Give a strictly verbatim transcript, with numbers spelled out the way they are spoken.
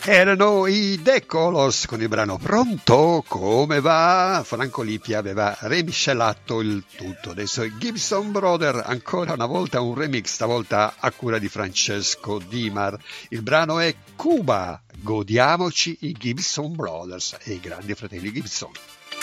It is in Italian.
Erano i The Colors con il brano Pronto come va? Franco Lippi aveva remiscelato il tutto. Adesso i Gibson Brothers, ancora una volta un remix, stavolta a cura di Francesco Dimar. Il brano è Cuba. Godiamoci i Gibson Brothers e i grandi fratelli Gibson.